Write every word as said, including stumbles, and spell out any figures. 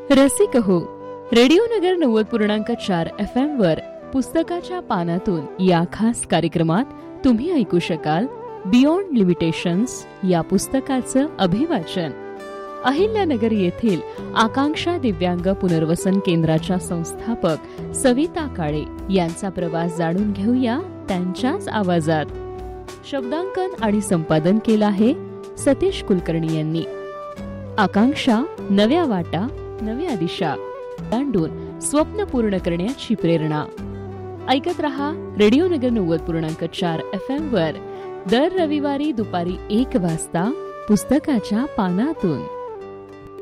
रसिक हो, रेडिओ नगर नव्वद पूर्णांक चार एफ एम वर पुस्तकाच्या पानातून या खास कार्यक्रमात तुम्ही ऐकू शकाल बियॉन्ड लिमिटेशन्स या पुस्तकाचं अभिवाचन. अहिल्यानगर येथील आकांक्षा दिव्यांग पुनर्वसन केंद्राच्या संस्थापक सविता काळे यांचा प्रवास जाणून घेऊया त्यांच्याच आवाजात. शब्दांकन आणि संपादन केलं आहे सतीश कुलकर्णी यांनी. आकांक्षा, नव्या वाटा, नव्या दिशा, तांडून स्वप्न पूर्ण करण्याची प्रेरणा. ऐकत रहा रेडिओ नगर नव्वद पूर्णांक चार एफ एम वर दर रविवारी दुपारी एक वाजता पुस्तकाच्या पानातून.